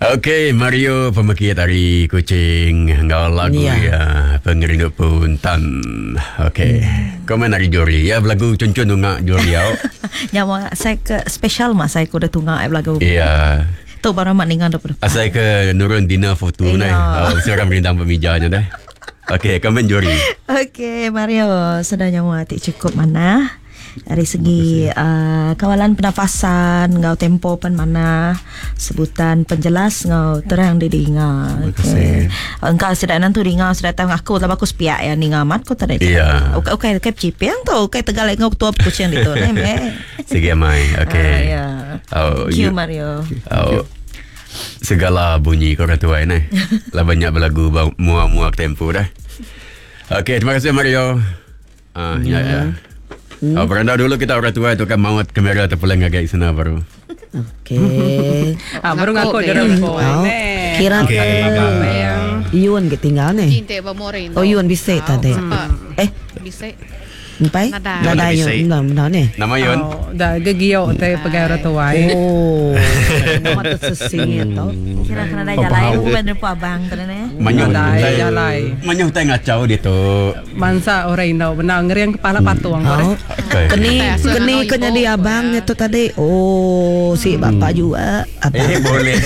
Okey, Mario pemaki tari kucing ngau lagu ya pengiring pun tan. Okey. Komen hari jori ya lagu cun-cun tunga jori au. Nyawa saya ke special mak saya kuda tunga lagu. Iya. Tu baru mak ningan depan. Asai ke nurun dinner foto ni. Seorang rindang pemijanya dah. Okey, komen jori. Okey, Mario sudah nyawa tik cukup mana? Dari segi kawalan pernafasan ngau tempo pan mana, sebutan penjelas ngau terang di dinga. Okay. Engkau sudah nanti dinga sudah tahu aku tak bagus piak ya ninga mat ko tadi. Iya. Okey cipiang tu okey tegal ngau tua kucing itu ne. Sige mai. Okey. Ya. Thank you Mario. Segala bunyi kau kata ni. Lah banyak berlagu muak-muak tempo dah. Okey, terima kasih Mario. Ya. Beranda dulu kita orang tua itu kan mawat kamera terpulang agak sana baru. Okey. Baru ngaku dia Kira Yun ketinggal ni. Cinta bermorin. Oh Yun bisa tadi. Bisa. Nampai? Nada Yun. Benar ni. Nama Yun? Dah gegio te pakai orang tua. Oh. Nama tu sesingit tau. Kira kena dah jalan bukan depa abang tadi ni. Manyuh jalan. Manyuh tai ngacau dia tu. Mansa orang Indo benar ngeriang kepala patung kau. Keni kena di abang itu tadi. Oh, si bapak juga. Boleh.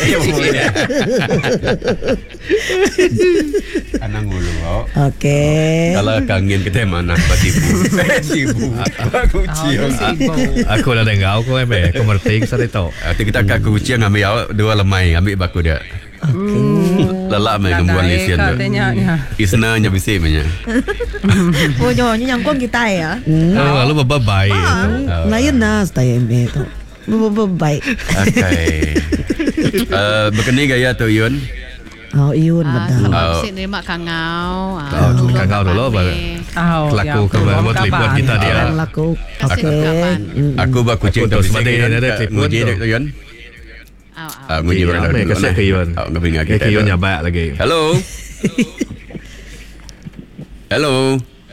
Anang ulu kau. Okey. Kalau kangen kita mana sibuk. Aku cium. Aku dah dengar aku aku merting sari tau. Nanti kita aku cium ambil dua lemai ambil baku dia. Lelak mai gembuan lesian tu. Isna nya bisi punya. Oh nyonya nyangkong kita ya. Lalu babai. Lain nas tay MA tu. Baik. Okey. Berkeni gaya tu Yun. Oh Yun betul. Sini mak kangau. Kangau dulu baru. Laku buat telefon kita dia. Laku. Okey. Aku baku kucing tu bisi ada telefon tu Yun. Nguji berada dulu. Kasih ke Yun. Ke Yun nyabak lagi. Hello. Hello.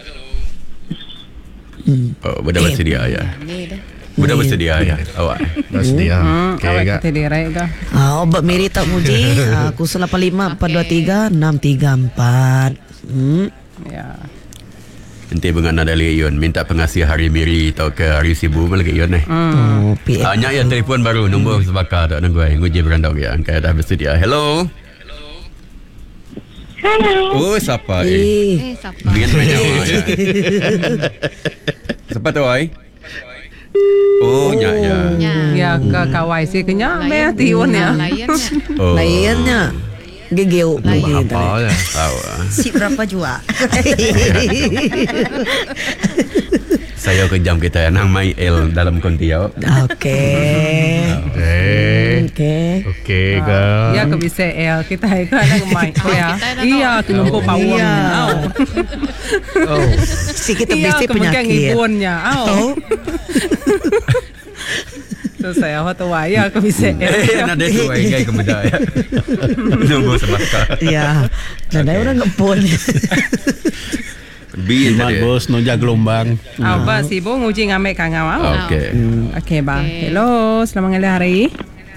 Oh, budak bersedia ya. Budak bersedia ya. Awak bersedia. Okey gak? Kita direct dah. Obat Miri tak muji. Aku 85 423 634. Ya. Nanti bengan ada lagi Yun minta pengasih hari Miri atau ke hari Sibu lagi Yun hanya yang telefon baru nombor sebakar tak nunggu nguji berandau ya angka dah bersedia. Hello. Oh siapa Siapa? Dengan menyawa ya. Siapa tu ai? Oh nya. Ya ke kawai si kenya meh tiun ya. Lainnya. Gegeu apa ya? Tahu. Si berapa jua? Saya kejam kita nang mai L dalam konti ya. Okey. Ke. Ya ke bisa kita itu ada mai ya. Iya kenumpu pawang. Si kita bisa penyakit. Ibunya. Saya hotu waya aku bisa. Nada tu ai gai kemuda ya. Nombor sebakar. Ya. Dan orang ngepon. Bin bos nonja gelombang. Apa si bo nguji ngambil kangau. Okey bang. Hello, selamat hari.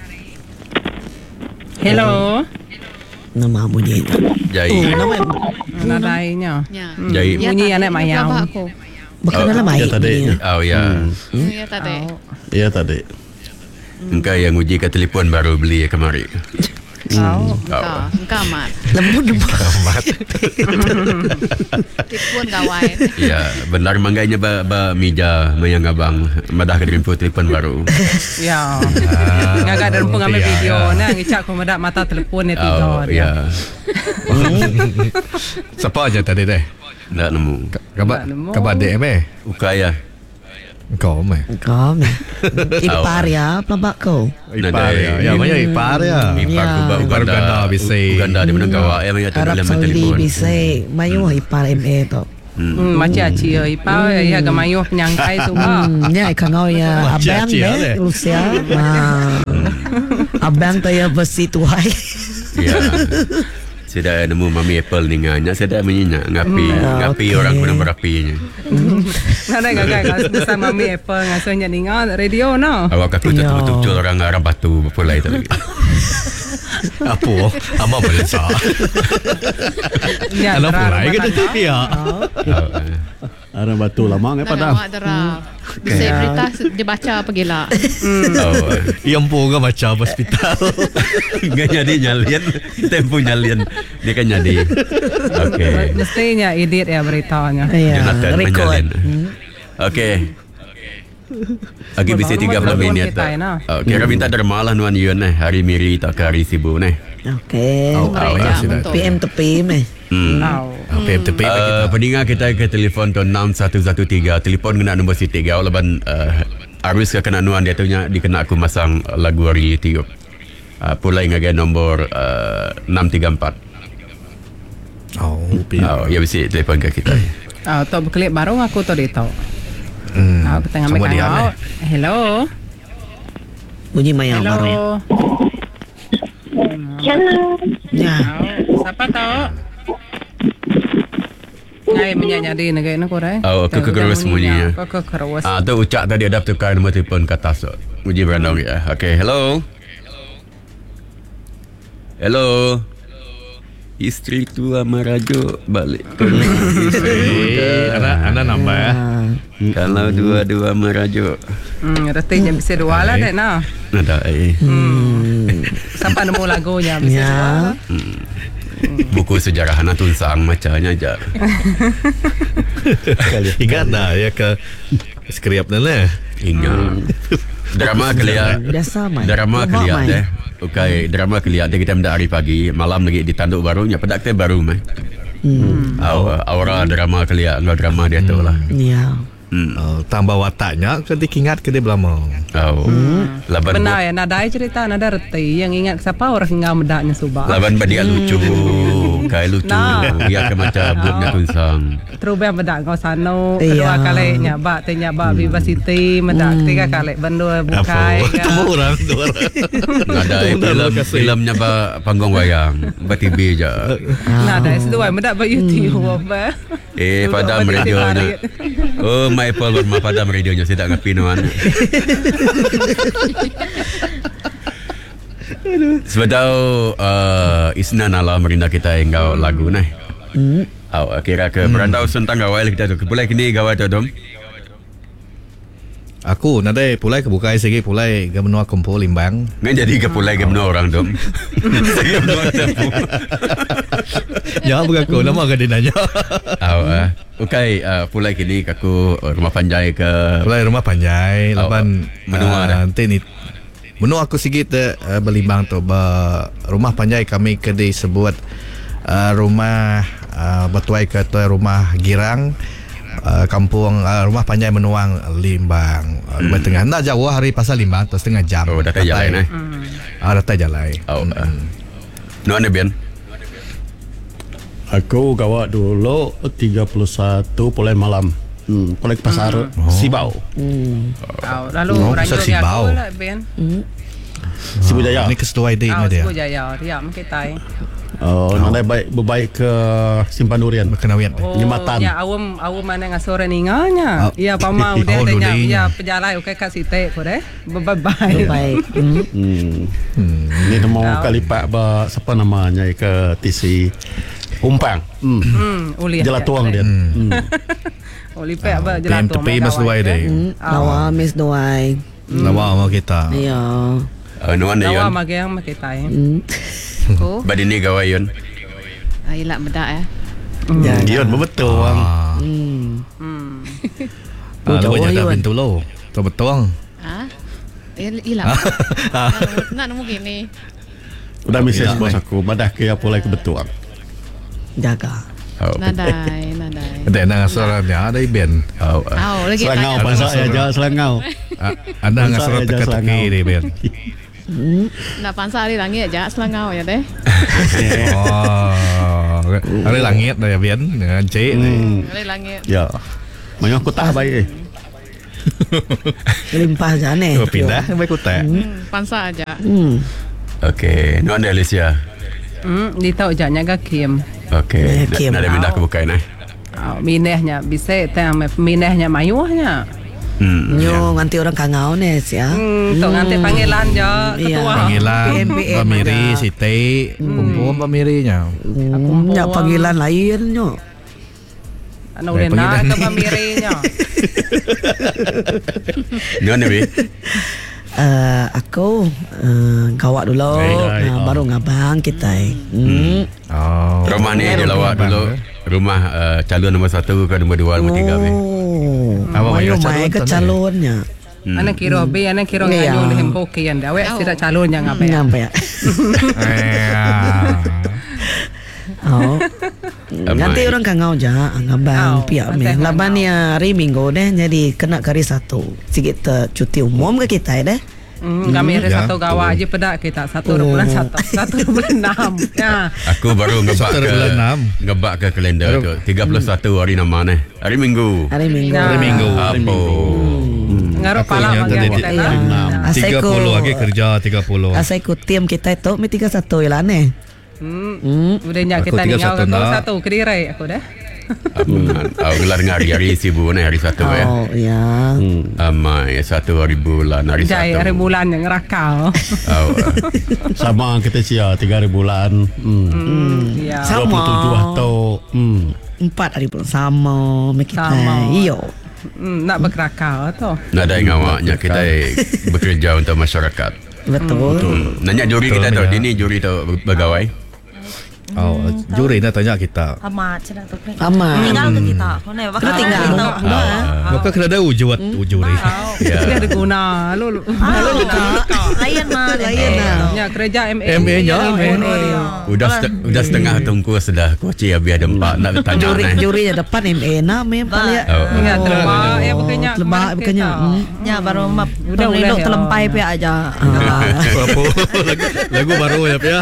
Hello. Nama bunyi itu. Jai. Nadainya. Jai. Bunyi anak mayau. Bukan dalam air. Oh ya. Ya tadi. Ya tadi. Engkau yang uji ke telefon baru beli kemari. Engkau mat. Lembut. Telefon gawai. Ya, benar mangganya ba meja mayang abang madah ke telefon baru. Ya. Ngagak ada rumpung ambil video nah ngicak ko madak mata telefon ni tiga. Ya. Siapa aja tadi deh? Tak nemu. Kabar dek Ukaya. Kau meh. Ipar ya, pelabak kau. Ipar ya. Ya, mana ipar ya? Ipar Uganda bisa. Uganda di mana kau? Arab Saudi bisa. Mayu ipar MA tu. Macam aci ipar ya gamayo penyangkai semua. Ya kangau ya abang deh Rusia. Abang tu ya besi tuai. Ya. Saya dah nemu mami Apple ni nganya. Saya dah menyenyak ngapi orang guna berapinya. Ada gak besar mami Apple ngasuhnya dengar radio no. Awak aku betul-betul orang Arab batu berpulai tu lagi. Apa? Ama berasa. Ya, Anak pulai ke tu ya. Ada batu lama Dah padam. mak derau. Bisa berita dia baca apa gila. Yang pun kan macam hospital. Nggak jadi nyalin. Tempo nyalin. Dia kan jadi. Okey. Mestinya edit ya beritanya. Ya, Jonathan record. menyalin. Okey. Okey, bisa 30 minit. Kira minta dermalah nuan Yun hari miri tak ke hari sibu Okey. Mereka untuk PM tepi meh. Tepi pendengar kita ke telefon tu 6113. Telefon kena nombor Siti Gau leban arus ke kena nuan dia tu nya dikena aku masang lagu hari tiup. Pulai ngagai nombor 634. Ya bisa telefon ke kita. Tok berkelip baru aku tu dia tahu. Aku tengah Semua makan. diam, Hello. Bunyi mayang baru. Ya. Siapa tahu? Ngai menyanyi negara nak korang. Kekerus semuanya. Kekerus. Tu ucap tadi ada tukar nombor telefon ke atas. Uji berandang ya. Okey, hello. Hello. Isteri tua merajuk balik ke isteri muda. Anak nambah ya. Kalau dua-dua merajuk. Retinya bisa dua lah dek nah. Ada Sampai nemu lagunya bisa dua. Buku sejarah anak tunsang macamnya aja. Ingat dah ya ke skrip dan Ingat. Drama kelia. Biasa mai. Drama Bawa kelia mai. deh. Okey, drama kelia deh kita mendak hari pagi, malam lagi ditanduk barunya pedak teh baru mai. Aura drama kelia, ngau drama dia tu lah. Ya. tambah wataknya ketika ingat ke dia belum. Laban Benar ya, nada cerita nada reti yang ingat siapa orang hingga medaknya subah. Laban badia lucu, kayak lucu. Nah. Ya ke macam buatnya tunsang. Terubah medak kau sano, Iya. kedua kali nyabak te nyabak Viva City, medak ketiga kali bendua bukai. Temu orang dua. Ada filmnya ba panggung wayang, ba TV je. Nada sedua medak ba YouTube apa. Padam radionya. Oh, my Paul berma padam radionya saya tak ngapi nuan. Sebetau isna nala merinda kita yang gau lagu nah. Kira ke berandau sentang gawai kita tu. Pulai kini gawai tu dom. Aku nadai pulai kebukai segi pulai gamno kumpul limbang. Ngan jadi ke pulai gamno orang dom. Saya gamno tapu. Ya bukan aku nama ke dia nanya. Okay, pulai kini aku rumah panjai ke Pulai rumah panjai lapan menua dah. nanti ni menua aku sikit belimbang tu rumah panjai kami ke disebut rumah batuai ke tu rumah girang kampung rumah panjai menuang limbang tengah nak jauh hari pasal limbang tu setengah jam. Oh, datang jalan datang jalan. Nuan Bian. Aku gawat dulu 31 pulai malam. Pulai ke pasar Sibau. Lalu orang pasar Jogja Sibau. aku lah Ben. Sibu Jaya. Ni kesetuai dia dia. Sibu Jaya, dia kita. Nanti berbaik ke Simpan Durian. Berkenawian. Nyematan. Ya awam mana ngasore ninganya. Ya pama udah tanya ya pejalan oke kasih teh kore. Bye. Baik. Ini mau kali pak siapa namanya ke TC Umpang. Uli. Jelatuang dia. Uli pe apa jelatuang. Tapi mas duai deh. Lawa Miss Duai. Lawa sama kita. Iya. Nuan Lawa Yon. magang kita. Aku Badini gawai Yon. ilak bedak ya. Yon betul orang. Lalu jaga pintu lo. Tu betul. Ilak. Nak nemu gini. Udah misal bos aku badah ke pulai ke betul. Jaga. Nadai. Ada nang asarannya ada iben. Lagi Selangau pasal ya jauh selangau. Ada nang asaran teka-teki di iben. Nak pansa hari langit aja selangau ya deh. Ada langit dah iben dengan cik. Hari langit. Ya. Banyak aku tak baik. Limpah jane. Pindah baik kutai. Pansa aja. Okey, Nuan Alicia. Di tahu janya ga Kim. Okey, Kim. nak ada minda ke bukai nah. Minehnya bisa teh minehnya mayuhnya. Nyo nganti orang kangau ni ya. Tok nganti panggilan je ketua. Panggilan PMPM Pamiri ada. Siti Kumpul Pamirinya. Nyak panggilan lain nyo. Anu boleh nak ke pamirinya. Mana be? Aku gawak dulu baru ngabang kita. Oh. Rumah ni dia lawak dulu. Rumah calon nombor 1 ke nombor 2 nombor 3 be. Apa Mayo mayo mai ke calonnya. Anak kira be, anak kira Iya. ngayu lehem pokian dah. Awak tidak calon yang apa ya? Nyampe ya. Oh. Nanti orang kangau ja ngabang pihak me. Laban ya hari Minggu deh jadi kena kari 1. Sikit cuti umum ke kita deh. Kami ada satu gawa aja pedak kita 1 bulan 1 bulan 6. Ya. Aku baru ngebak Satu ke bulan 6. ngebak ke kalender tu. 31 hari nama ni. Hari Minggu. Hari Minggu. Ya. Hari Minggu. Apa? Ngaruh pala Akunya bagi tadi kita lah. 30 lagi kerja 30. Asai ku tim kita itu me 31 ya ne. Udah nyak Aku kita ni ngau 31 nak. satu kedirai aku dah. Aku gelar hari sibuk ni hari Sabtu ya. Oh ya. Amai 1 hari bulan hari Jai Sabtu. hari bulan yang ngerakau. Sama kita sia 3 hari bulan. Ya. 27 atau 4 hari pun sama me kita. Sama. Iyo. Nak berkerakau tu. Nak ada yang awaknya kita bekerja untuk masyarakat. Betul. Nanya juri kita tu, Betul, ya. Dini juri tu bergawai. Oh, juri nak tanya kita. Amat sudah tu. Amat. Tinggal ke kita? Kau ni bakal tinggal. Maka kena ada ujut juri. Ya. Dia ada guna. Lu Lain mah, lain mah. Ya kerja MA. MA nya. Udah setengah tungku sudah koci habis ada 4 nak tanya Juri ni. juri yang depan MA me paling. Ya terlebak ya bukannya. Lebak bukannya. Ya baru mah Udah udah ya. terlempai pihak aja. Apa? Lagu baru ya Pia.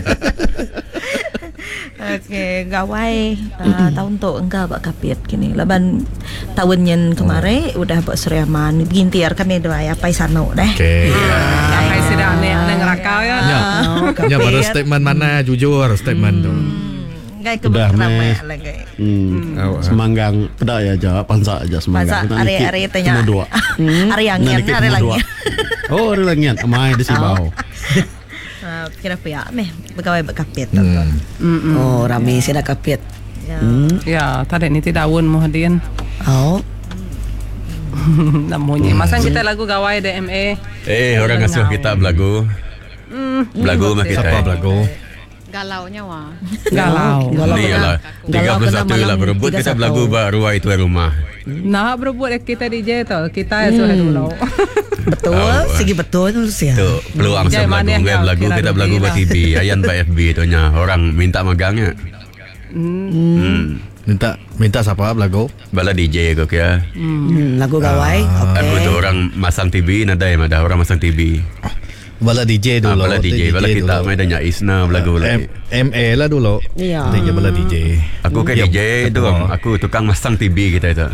Okey, gawai tahun tu enggak bak kapit kini. Laban tahun yang kemarin udah bak seriaman. Gintiar kami doa ya pai sano deh. Okey. Sampai sudah ni ngerakau ya. Ya baru statement mana jujur statement tu. Gai Udah, ramai Mes. lagi. Semanggang pedak ya aja pansa aja semanggang. Masa hari-hari tanya. Cuma 2. Hari yang Nanti hari cuma lagi. 2. Oh, hari lagi amai di Sibau. Kira pihak meh bergawai bak kapit. Oh, rame sih nak kapit. Ya. Ya, tadi ni tidak daun muhadin. Oh. Namanya. Masa kita lagu gawai DMA. Orang asuh kita belagu. Belagu mah kita. Siapa belagu? Galaunya wah. Galau. Ni lah. 31 lah berebut kita belagu baru itu rumah. Nah, berebut kita DJ tu. Kita sudah dulu. Betul, segi betul tu sih. Tu peluang Jai saya mana belagu. yang Belagu kira kita belagu dunia buat TV. Ayan pak FB tu nya. Orang minta magangnya. Minta siapa belagu? Bala DJ kau kira. Lagu gawai. Aku tu Okey. orang masang TV nada yang ada orang masang TV. Bala DJ dulu. Bala DJ. Bala kita main tanya Isna belagu lagi. MA lah dulu. Iya. DJ bala DJ. Aku kan DJ tu, aku tukang masang TV kita itu.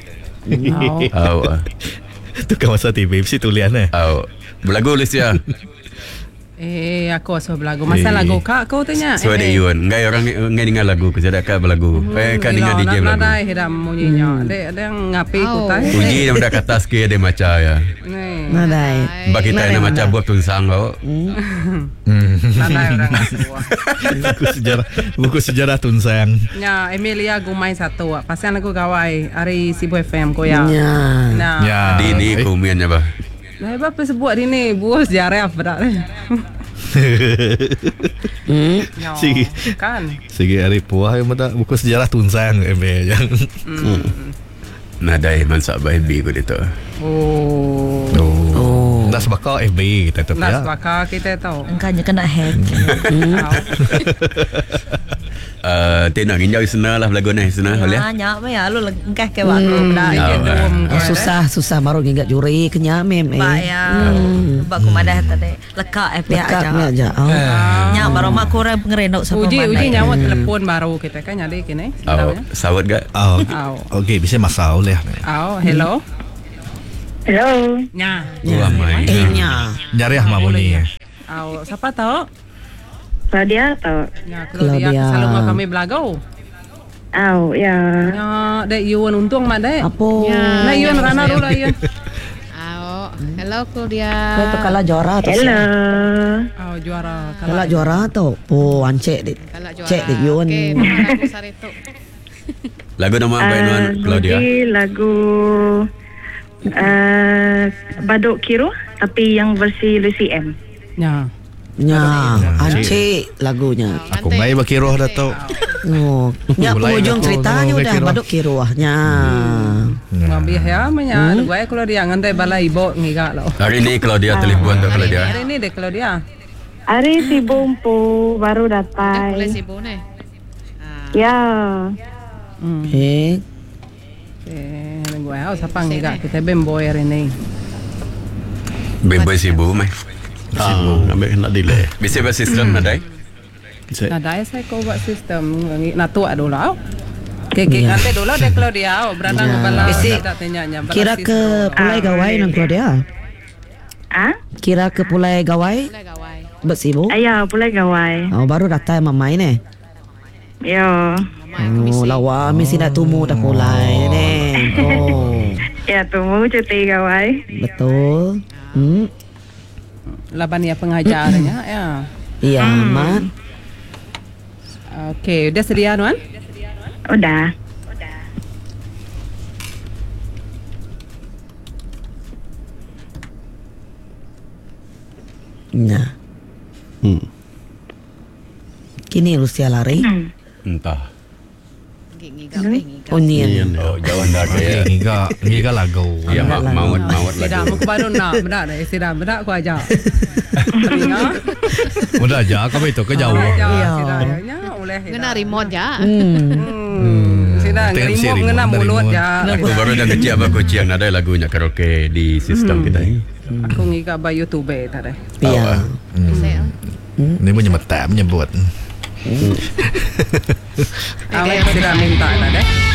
Tukang masa TV mesti tulian eh. Belagu Lucia. Aku asuh belagu. Masa lagu kak kau tanya. So ada Iwan. Enggak orang enggak dengar lagu, saya dak belagu. Kan dengar DJ belagu. Nadai hiram munyinya. Ada yang ngapi ku tai. Uji dia dah kata sikit dia macam ya. Ni. Nadai. Bagi kita nak macam buat tulisang kau. Nadai orang asuh. Buku sejarah Tunsang. Ya, Emilia gumai satu. Pasal aku gawai hari Sibu FM ko ya. Ya. Nah. Ya. Di ni kumiannya bah. Nah, apa sebut ini? Buat sejarah apa dak? Sige. Kan. Sige hari puah yang mata buku sejarah Tunsang MA yang. Nadai mansak baby ko dito. Oh. Nas bakal FB kita tu Nas ya. bakal kita tahu. Engkanya kena hack. Tengok ginjau Isna lah belagu ni Isna boleh. Nyak ya lu engkah ke waktu dah. Susah baru ingat juri kenya mem. Ba ya. Bak kumadah tadi. Lekak pihak Lekaknya aja. aja. Nyak baru mak kurang pengerenok sama Uji pandai. nyawa telepon baru kita kan jadi kini. Sawat gak? Okey bisa masak boleh. Hello. Hello. Nya. Ramai. Nya. Nyari ah mamuni. Siapa tahu? Claudia atau Ya, Claudia selalu ngau kami belagu. Ya. Ya, dek Yun untung mak dek. Apa? Nah Yun Rana dulu Yun. Hello Claudia. Kau tu kalah juara tu. Hello. Oh juara. Kalah juara tu. Oh, ancek dik. Kalau juara. Cek dik Yun. Okey, mama aku sari tu. Lagu nama apa Nuan Claudia? Jadi lagu Baduk Kiro tapi yang versi Lucy M. Ya. Ya, ancek lagunya. Aku mai bakiroh dah tu. Oh, nya Mulai penghujung nak ceritanya tahu udah Kiroh. baduk kiruahnya. Mabih ya manya. Gue kalau dia ngantai bala ibu ngiga lo. Hari ni Claudia telefon tu Claudia. Hari ni dek kalau dia. Hari si Bumpu baru Dah datang. boleh sibuk ni. Ya. Eh, Gue harus apa ngiga kita bemboy hari ni. Bemboy sibuk mai. Ambil nak delay. Bisa bersistem nadai. Nah dah saya kau buat sistem nak tua dulu. Kek ngantai dulu dek kalau dia. Berada bala. Isi, Tak tanya. kira ke pulai gawai nang Claudia. Kira ke pulai gawai Boleh gawai. bersibuk. Ya, pulai gawai. Oh, baru datang mamai ni. Ya. Oh, lawa mesti nak tumu dah pulai ni. Oh, Ya, tunggu cuti gawai. betul. Laban ya pengajarnya ya. Iya, Mat. Okey, udah sedia Nuan? Udah. Nah. Kini Rusia lari. Entah. Ngigap. Oh, ni. Oh, jauh dah saya. Ngiga lagu. Ya, maut Sidang lagu. muka baru nak benar dah. Sidang benar aku aja. Udah aja kami tu ke jauh. Sidangnya oleh. Kena remote ya. Sidang Tengok remote si ngena remote, mulut dari ya. Aku baru dah kecil abang kucing ada lagunya karaoke di sistem kita ni. Aku ngiga ba YouTube tadi. Iya. Ni punya metam nyebut. Awak sidang minta tadi.